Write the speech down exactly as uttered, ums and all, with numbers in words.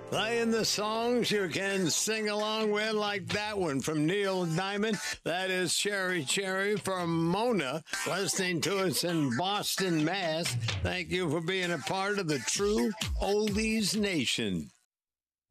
Playing the songs you can sing along with, like that one from Neil Diamond. That is Cherry Cherry from Mona, listening to us in Boston, Mass. Thank you for being a part of the True Oldies Nation.